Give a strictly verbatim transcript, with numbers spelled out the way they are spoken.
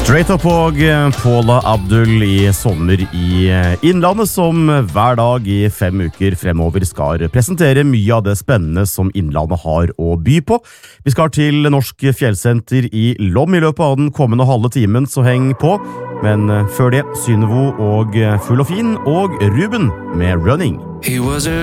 Straight Up og Paula Abdul i sommer i Innlandet, som hver dag i fem uker fremover skal presentere mye av det spennende som Innlandet har å by på. Vi skal til Norsk Fjellsenter i Lom i løpet av den kommende halve timen, så heng på. Men før det, Synevo og Full og Fin og Ruben med Running.